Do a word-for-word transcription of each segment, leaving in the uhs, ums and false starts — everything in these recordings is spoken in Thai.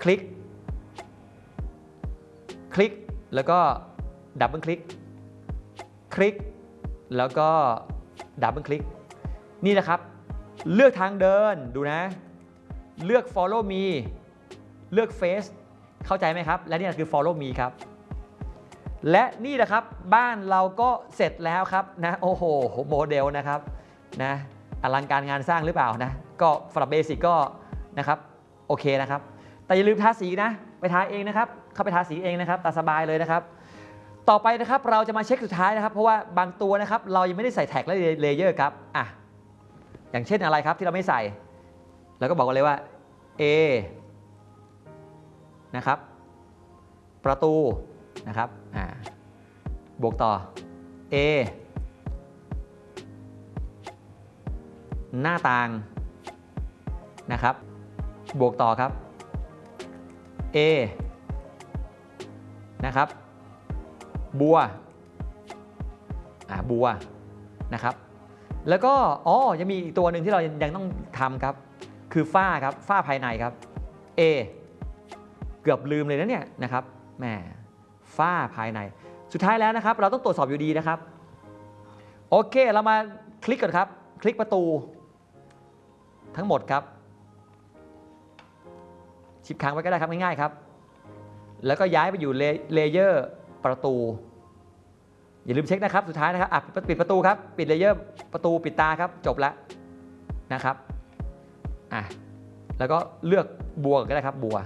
คลิกคลิกแล้วก็ดับเบิลคลิกคลิกแล้วก็ดับเบิลคลิกนี่นะครับเลือกทางเดินดูนะเลือก follow me เลือก face เข้าใจไหมครับและนี่คือ follow me ครับและนี่แหละครับบ้านเราก็เสร็จแล้วครับนะโอ้โหโมเดลนะครับนะอลังการงานสร้างหรือเปล่านะก็สำหรับเบสิกก็นะครับโอเคนะครับแต่อย่าลืมทาสีนะไปทาเองนะครับเข้าไปทาสีเองนะครับตามสบายเลยนะครับต่อไปนะครับเราจะมาเช็คสุดท้ายนะครับเพราะว่าบางตัวนะครับเรายังไม่ได้ใส่แท็กและเลเยอร์ครับอ่ะอย่างเช่นอะไรครับที่เราไม่ใส่แล้วก็บอกกันเลยว่า A นะครับประตูนะครับอ่าบวกต่อ A หน้าต่างนะครับบวกต่อครับ A นะครับบัวอ่าบัวนะครับแล้วก็อ๋อยังมีอีกตัวหนึ่งที่เรายังต้องทำครับคือฝ้าครับฝ้าภายในครับ A เกือบลืมเลยนะเนี่ยนะครับแหมฝ้าภายในสุดท้ายแล้วนะครับเราต้องตรวจสอบอยู่ดีนะครับโอเคเรามาคลิกก่อนครับคลิกประตูทั้งหมดครับชิปค้างไว้ก็ได้ครับง่ายๆครับแล้วก็ย้ายไปอยู่เลเยอร์ประตูอย่าลืมเช็คนะครับสุดท้ายนะครับอ่ะปิดประตูครับปิดเลเยอร์ประตูปิดตาครับจบแล้วนะครับอ่ะแล้วก็เลือกบัวก็ได้ครับบัว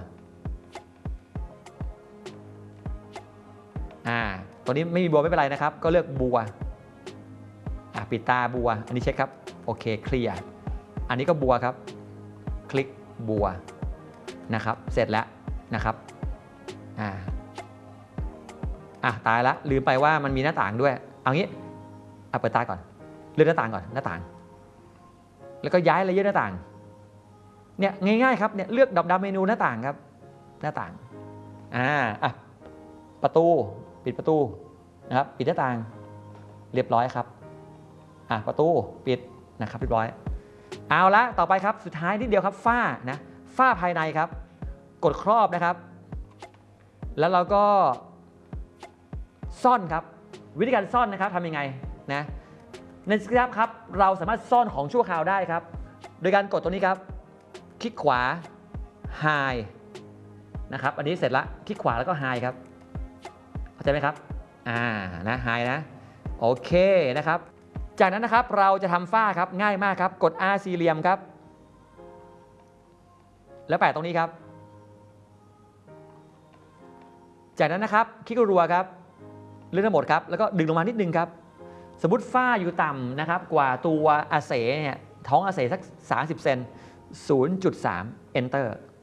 อ่าตัวนี้ไม่มีบัวไม่เป็นไรนะครับก็เลือกบัวอ่ะปิดตาบัวอันนี้เช็คครับโอเคเคลียร์อันนี้ก็บัวครับคลิกบัวนะครับเสร็จแล้วนะครับอ่าอ่ะตายละลืมไปว่ามันมีหน้าต่างด้วยเอางี้เอาเปิดตาก่อนเลือกหน้าต่างก่อนหน้าต่างแล้วก็ย้ายเลเยอร์หน้าต่างเนี่ยง่ายๆครับเนี่ยเลือกดับดับเมนูหน้าต่างครับหน้าต่างอ่าอ่ะประตูปิดประตูนะครับปิดหน้าต่างเรียบร้อยครับอ่ะประตูปิดนะครับเรียบร้อยเอาละต่อไปครับสุดท้ายนิดเดียวครับฝ้านะฝ้าภายในครับกดครอบนะครับแล้วเราก็ซ่อนครับวิธีการซ่อนนะครับทำยังไงนะในสครับครับเราสามารถซ่อนของชั่วคราวได้ครับโดยการกดตัวนี้ครับคลิกขวา Hide นะครับอันนี้เสร็จละคลิกขวาแล้วก็ Hide ครับเข้าใจไหมครับอ่านะ Hide นะโอเคนะครับจากนั้นนะครับเราจะทำฝ้าครับง่ายมากครับกด R สี่เหลี่ยมครับแล้วแปะตรงนี้ครับจากนั้นนะครับคลิกรัวครับเลื่อนทั้งหมดครับแล้วก็ดึงลงมานิดนึงครับสมมติฝ้าอยู่ต่ำนะครับกว่าตัวอาเสเนี่ยท้องอาเสสักสามสิบเซน ศูนย์จุดสาม enter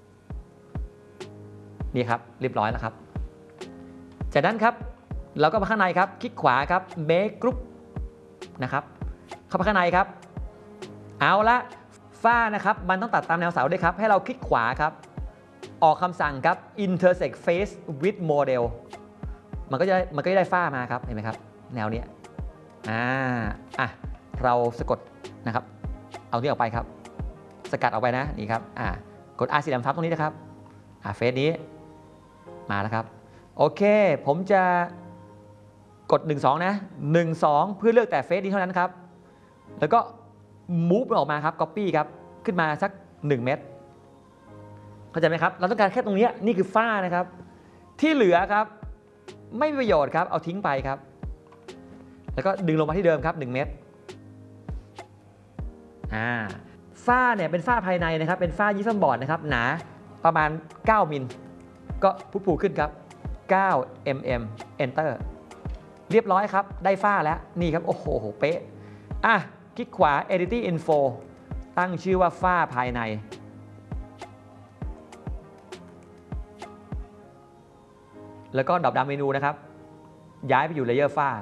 นี่ครับเรียบร้อยแล้วครับจากนั้นครับเราก็มาข้างในครับคลิกขวาครับ make group นะครับเข้าไปข้างในครับเอาละฝ้านะครับมันต้องตัดตามแนวเสาด้วยครับให้เราคลิกขวาครับออกคำสั่งครับ intersect face with model มันก็จะมันก็จะได้ฝ้ามาครับเห็นไหมครับแนวนี้อ่าอ่ะเราสะกดนะครับเอาที่ออกไปครับสกัดออกไปนะนี่ครับอ่ากด R สีดำทับตรงนี้นะครับอ่าเฟซนี้มาแล้วครับโอเคผมจะกดหนึ่ง สองนะหนึ่ง สองเพื่อเลือกแต่เฟซนี้เท่านั้นครับแล้วก็ move ออกมาครับ copy ครับขึ้นมาสักหนึ่งเมตรเข้าใจไหมครับเราต้องการแค่ตรงนี้นี่คือฝ้านะครับที่เหลือครับไม่มีประโยชน์ครับเอาทิ้งไปครับแล้วก็ดึงลงมาที่เดิมครับหนึ่งเมตรอ่าฝ้าเนี่ยเป็นฝ้าภายในนะครับเป็นฝ้ายิปซัมบอร์ดนะครับหนาประมาณเก้ามิลก็พุพูขึ้นครับเก้ามิลลิเมตร enter เรียบร้อยครับได้ฝ้าแล้วนี่ครับโอ้โหเป๊ะอ่ะคลิกขวา editing info ตั้งชื่อว่าฝ้าภายในแล้วก็ดรอปดาวน์เมนูนะครับย้ายไปอยู่เลเยอร์ฝ้า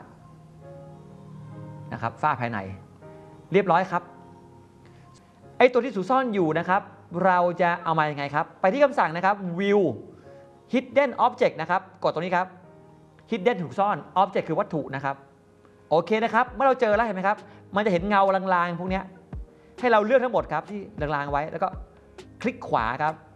นะครับฝ้าภายในเรียบร้อยครับไอตัวที่ถูกซ่อนอยู่นะครับเราจะเอามายังไงครับไปที่คำสั่งนะครับ view hidden object นะครับกดตรงนี้ครับ hidden ถูกซ่อน object คือวัตถุนะครับโอเคนะครับเมื่อเราเจอแล้วเห็นไหมครับมันจะเห็นเงาลางๆพวกนี้ให้เราเลือกทั้งหมดครับที่ลางๆไว้แล้วก็คลิกขวาครับ